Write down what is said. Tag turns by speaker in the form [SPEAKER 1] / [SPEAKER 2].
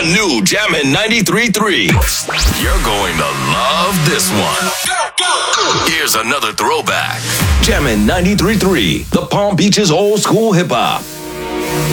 [SPEAKER 1] new Jammin' 93.3. You're going to love this one. Here's another throwback. Jammin' 93.3, the Palm Beaches old school hip hop.